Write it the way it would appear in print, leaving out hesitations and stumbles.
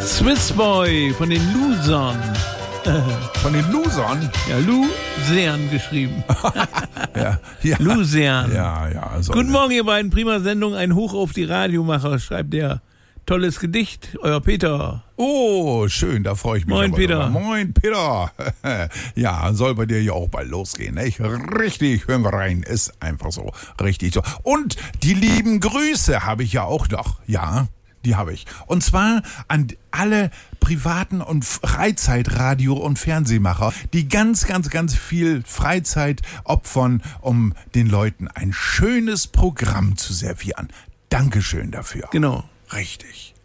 Swiss Boy von den Losern. Von den Losern? Ja, Luzern geschrieben. Ja. Luzern. Ja. Also Guten Morgen, ihr beiden. Prima Sendung. Ein Hoch auf die Radiomacher, schreibt der. Tolles Gedicht, euer Peter. Oh, schön, da freue ich mich. Moin, Peter. Drüber. Moin, Peter. Ja, soll bei dir ja auch bald losgehen, nicht? Richtig, hören wir rein. Ist einfach so. Richtig so. Und die lieben Grüße habe ich ja auch noch. Ja, die habe ich. Und zwar an alle privaten und Freizeitradio- und Fernsehmacher, die ganz viel Freizeit opfern, um den Leuten ein schönes Programm zu servieren. Dankeschön dafür. Genau. Richtig.